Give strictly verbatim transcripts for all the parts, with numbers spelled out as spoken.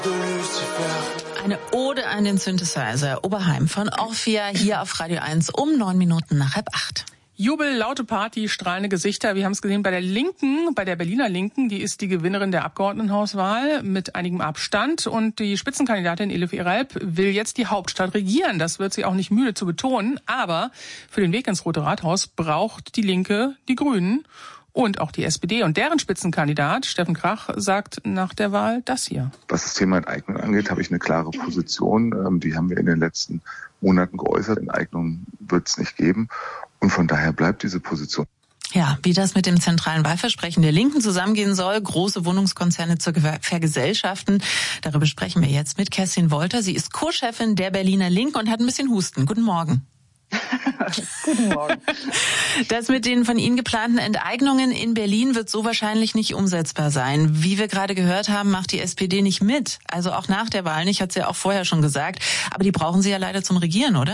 Eine Ode an den Synthesizer, Oberheim von Orphea, hier auf Radio eins um neun Minuten nach halb acht. Jubel, laute Party, strahlende Gesichter. Wir haben es gesehen bei der Linken, bei der Berliner Linken. Die ist die Gewinnerin der Abgeordnetenhauswahl mit einigem Abstand. Und die Spitzenkandidatin Elif Eralp will jetzt die Hauptstadt regieren. Das wird sie auch nicht müde zu betonen. Aber für den Weg ins Rote Rathaus braucht die Linke die Grünen und auch die S P D. Und deren Spitzenkandidat, Steffen Krach, sagt nach der Wahl das hier. Was das Thema Enteignung angeht, habe ich eine klare Position. Die haben wir in den letzten Monaten geäußert. Enteignung wird es nicht geben. Und von daher bleibt diese Position. Ja, wie das mit dem zentralen Wahlversprechen der Linken zusammengehen soll, große Wohnungskonzerne zu vergesellschaften, darüber sprechen wir jetzt mit Kerstin Wolter. Sie ist Co-Chefin der Berliner Linken und hat ein bisschen Husten. Guten Morgen. Guten Morgen. Das mit den von Ihnen geplanten Enteignungen in Berlin wird so wahrscheinlich nicht umsetzbar sein. Wie wir gerade gehört haben, macht die S P D nicht mit. Also auch nach der Wahl nicht, hat sie ja auch vorher schon gesagt. Aber die brauchen Sie ja leider zum Regieren, oder?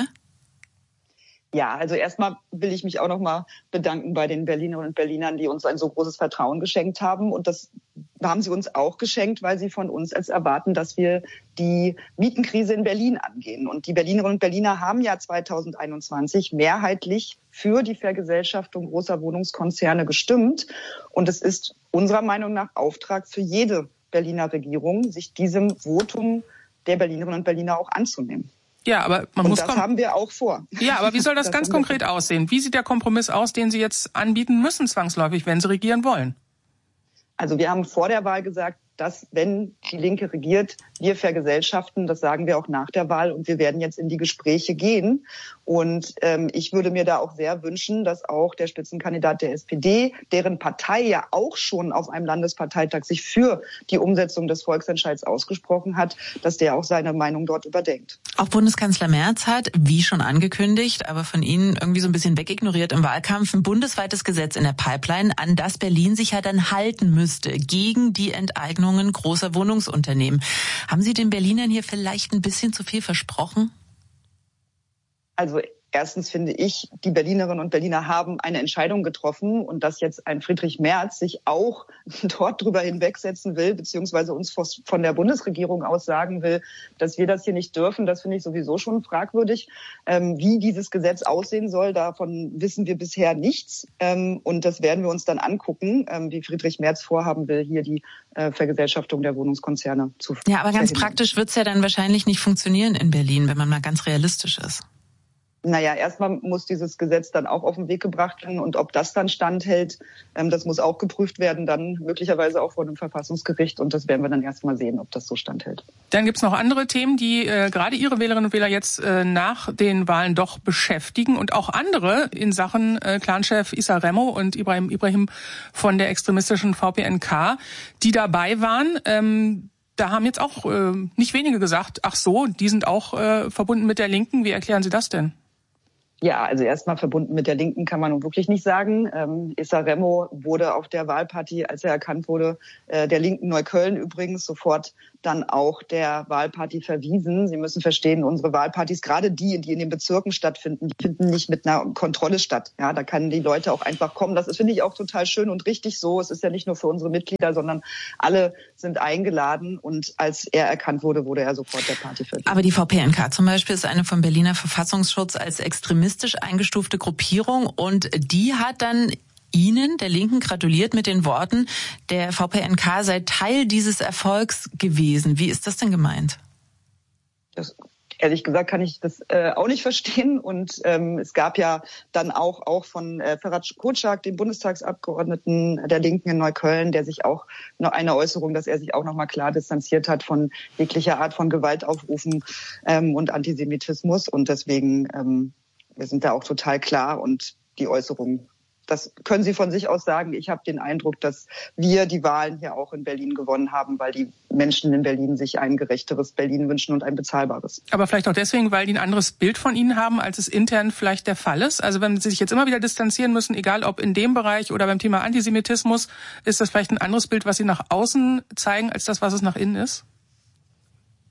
Ja, also erstmal will ich mich auch noch mal bedanken bei den Berlinerinnen und Berlinern, die uns ein so großes Vertrauen geschenkt haben. Und das haben sie uns auch geschenkt, weil sie von uns als erwarten, dass wir die Mietenkrise in Berlin angehen. Und die Berlinerinnen und Berliner haben ja zweitausendeinundzwanzig mehrheitlich für die Vergesellschaftung großer Wohnungskonzerne gestimmt. Und es ist unserer Meinung nach Auftrag für jede Berliner Regierung, sich diesem Votum der Berlinerinnen und Berliner auch anzunehmen. Ja, aber man und muss das haben wir auch vor. Ja, aber wie soll das, das ganz konkret aussehen? Wie sieht der Kompromiss aus, den Sie jetzt anbieten müssen zwangsläufig, wenn Sie regieren wollen? Also wir haben vor der Wahl gesagt, dass, wenn die Linke regiert, wir vergesellschaften. Das sagen wir auch nach der Wahl. Und wir werden jetzt in die Gespräche gehen. Und ähm, ich würde mir da auch sehr wünschen, dass auch der Spitzenkandidat der S P D, deren Partei ja auch schon auf einem Landesparteitag sich für die Umsetzung des Volksentscheids ausgesprochen hat, dass der auch seine Meinung dort überdenkt. Auch Bundeskanzler Merz hat, wie schon angekündigt, aber von Ihnen irgendwie so ein bisschen wegignoriert im Wahlkampf, ein bundesweites Gesetz in der Pipeline, an das Berlin sich ja dann halten müsste, gegen die Enteignung großer Wohnungsunternehmen. Haben Sie den Berlinern hier vielleicht ein bisschen zu viel versprochen? Also erstens finde ich, die Berlinerinnen und Berliner haben eine Entscheidung getroffen und dass jetzt ein Friedrich Merz sich auch dort drüber hinwegsetzen will, beziehungsweise uns von der Bundesregierung aus sagen will, dass wir das hier nicht dürfen, das finde ich sowieso schon fragwürdig. Ähm, wie dieses Gesetz aussehen soll, davon wissen wir bisher nichts. Ähm, und das werden wir uns dann angucken, ähm, wie Friedrich Merz vorhaben will, hier die äh, Vergesellschaftung der Wohnungskonzerne zu verhindern. Ja, aber ganz praktisch wird es ja dann wahrscheinlich nicht funktionieren in Berlin, wenn man mal ganz realistisch ist. Naja, erstmal muss dieses Gesetz dann auch auf den Weg gebracht werden. Und ob das dann standhält, ähm, das muss auch geprüft werden, dann möglicherweise auch vor einem Verfassungsgericht. Und das werden wir dann erstmal sehen, ob das so standhält. Dann gibt's noch andere Themen, die äh, gerade Ihre Wählerinnen und Wähler jetzt äh, nach den Wahlen doch beschäftigen. Und auch andere in Sachen äh, Clanchef Issa Remo und Ibrahim Ibrahim von der extremistischen V P N K, die dabei waren. Ähm, da haben jetzt auch äh, nicht wenige gesagt, ach so, die sind auch äh, verbunden mit der Linken. Wie erklären Sie das denn? Ja, also erstmal verbunden mit der Linken kann man nun wirklich nicht sagen. Ähm, Issa Remo wurde auf der Wahlparty, als er erkannt wurde, äh, der Linken Neukölln übrigens sofort dann auch der Wahlparty verwiesen. Sie müssen verstehen, unsere Wahlpartys, gerade die, die in den Bezirken stattfinden, die finden nicht mit einer Kontrolle statt. Ja, da können die Leute auch einfach kommen. Das ist, finde ich, auch total schön und richtig so. Es ist ja nicht nur für unsere Mitglieder, sondern alle sind eingeladen. Und als er erkannt wurde, wurde er sofort der Party verwiesen. Aber die V P N K zum Beispiel ist eine vom Berliner Verfassungsschutz als extremistisch eingestufte Gruppierung und die hat dann Ihnen, der Linken, gratuliert mit den Worten, der V P N K sei Teil dieses Erfolgs gewesen. Wie ist das denn gemeint? Das, ehrlich gesagt kann ich das äh, auch nicht verstehen. Und ähm, es gab ja dann auch auch von äh, Ferhat Kotschak, dem Bundestagsabgeordneten der Linken in Neukölln, der sich auch noch eine Äußerung, dass er sich auch noch mal klar distanziert hat von jeglicher Art von Gewaltaufrufen ähm, und Antisemitismus. Und deswegen, ähm, wir sind da auch total klar und die Äußerung, das können Sie von sich aus sagen. Ich habe den Eindruck, dass wir die Wahlen hier auch in Berlin gewonnen haben, weil die Menschen in Berlin sich ein gerechteres Berlin wünschen und ein bezahlbares. Aber vielleicht auch deswegen, weil die ein anderes Bild von Ihnen haben, als es intern vielleicht der Fall ist. Also wenn Sie sich jetzt immer wieder distanzieren müssen, egal ob in dem Bereich oder beim Thema Antisemitismus, ist das vielleicht ein anderes Bild, was Sie nach außen zeigen, als das, was es nach innen ist?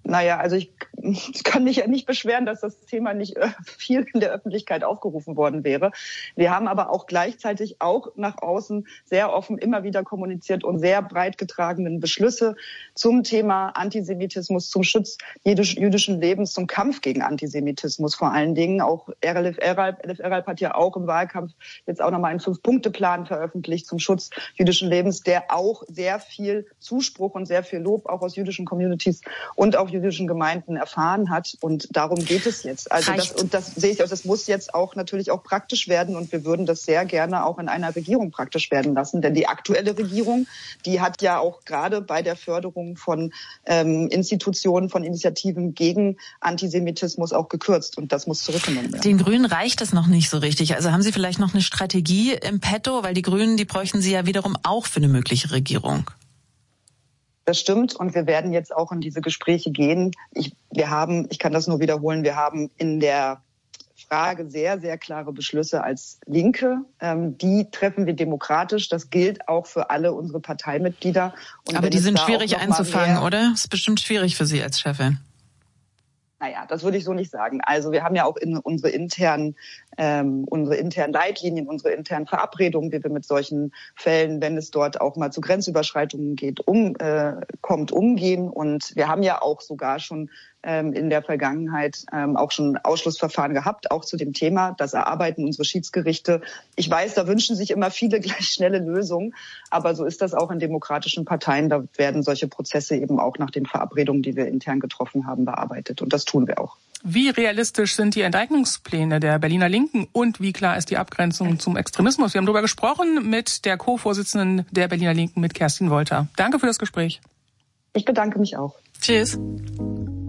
Naja, also ich, ich kann mich ja nicht beschweren, dass das Thema nicht viel in der Öffentlichkeit aufgerufen worden wäre. Wir haben aber auch gleichzeitig auch nach außen sehr offen immer wieder kommuniziert und sehr breit getragenen Beschlüsse zum Thema Antisemitismus, zum Schutz jüdischen Lebens, zum Kampf gegen Antisemitismus vor allen Dingen. Auch R L F R hat ja auch im Wahlkampf jetzt auch nochmal einen Fünf-Punkte-Plan veröffentlicht zum Schutz jüdischen Lebens, der auch sehr viel Zuspruch und sehr viel Lob auch aus jüdischen Communities und auch jüdischen Gemeinden erfahren hat. Und darum geht es jetzt. Also das, und das sehe ich auch, das muss jetzt auch natürlich auch praktisch werden. Und wir würden das sehr gerne auch in einer Regierung praktisch werden lassen. Denn die aktuelle Regierung, die hat ja auch gerade bei der Förderung von ähm, Institutionen, von Initiativen gegen Antisemitismus auch gekürzt. Und das muss zurückgenommen werden. Den Grünen reicht es noch nicht so richtig. Also haben Sie vielleicht noch eine Strategie im Petto? Weil die Grünen, die bräuchten Sie ja wiederum auch für eine mögliche Regierung. Das stimmt und wir werden jetzt auch in diese Gespräche gehen. Ich, wir haben, ich kann das nur wiederholen, wir haben in der Frage sehr, sehr klare Beschlüsse als Linke. Ähm, die treffen wir demokratisch. Das gilt auch für alle unsere Parteimitglieder. Und aber die sind schwierig einzufangen, oder? Ist bestimmt schwierig für Sie als Chefin. Naja, das würde ich so nicht sagen. Also wir haben ja auch in unsere internen, ähm, unsere internen Leitlinien, unsere internen Verabredungen, wie wir mit solchen Fällen, wenn es dort auch mal zu Grenzüberschreitungen geht, um, äh, kommt, umgehen. Und wir haben ja auch sogar schon ähm, in der Vergangenheit ähm, auch schon Ausschlussverfahren gehabt, auch zu dem Thema. Das erarbeiten unsere Schiedsgerichte. Ich weiß, da wünschen sich immer viele gleich schnelle Lösungen. Aber so ist das auch in demokratischen Parteien. Da werden solche Prozesse eben auch nach den Verabredungen, die wir intern getroffen haben, bearbeitet. Und das tun wir auch. Wie realistisch sind die Enteignungspläne der Berliner Linken und wie klar ist die Abgrenzung zum Extremismus? Wir haben darüber gesprochen mit der Co-Vorsitzenden der Berliner Linken, mit Kerstin Wolter. Danke für das Gespräch. Ich bedanke mich auch. Tschüss.